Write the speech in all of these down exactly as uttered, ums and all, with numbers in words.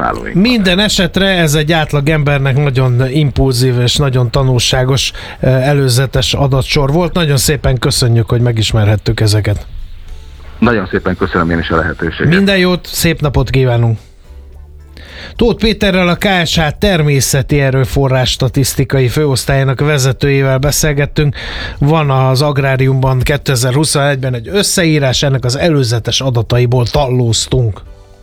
felhasználóink. Minden esetre ez egy átlag embernek nagyon impulzív és nagyon tanulságos előzetes adatsor volt. Nagyon szépen köszönjük, hogy megismerhettük ezeket. Nagyon szépen köszönöm én is a lehetőséget. Minden jót, szép napot kívánunk! Tóth Péterrel, a ká es há természeti erőforrás statisztikai főosztályának vezetőjével beszélgettünk. Van az Agráriumban kétezer-huszonegyben egy összeírás, ennek az előzetes adataiból tallóztunk.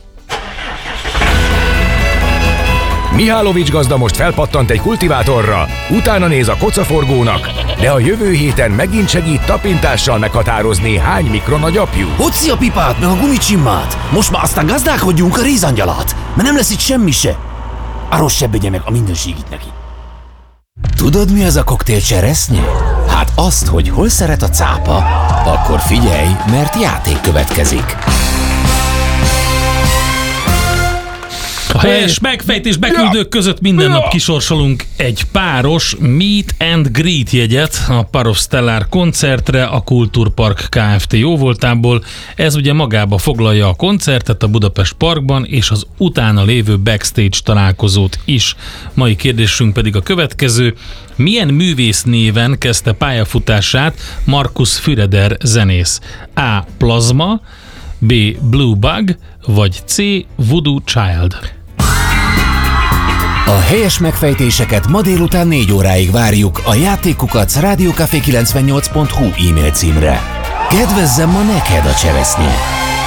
Mihálovics gazda most felpattant egy kultivátorra, utána néz a kocaforgónak, de a jövő héten megint segít tapintással meghatározni, hány mikron a gyapjú. Hoci a pipát, meg a gumicsimmát! Most már aztán gazdálkodjunk a rézangyalát, mert nem lesz itt semmi se. Arról sebbegye meg a mindenségit neki. Tudod, mi az a koktél cseresznye? Hát azt, hogy hol szeret a cápa, akkor figyelj, mert játék következik. A helyes megfejtés beküldők között minden nap kisorsolunk egy páros Meet and Greet jegyet a Parov Stellar koncertre a Kultúrpark Kft. Jóvoltából. Ez ugye magába foglalja a koncertet a Budapest Parkban és az utána lévő backstage találkozót is. Mai kérdésünk pedig a következő. Milyen művész néven kezdte pályafutását Markus Füreder zenész? A. Plazma, B. Blue Bug, vagy C. Voodoo Child? A helyes megfejtéseket ma délután négy óráig várjuk a játékukac rádiókafé kilencvennyolc pont hu e-mail címre. Kedvezzem ma neked a cseresznye!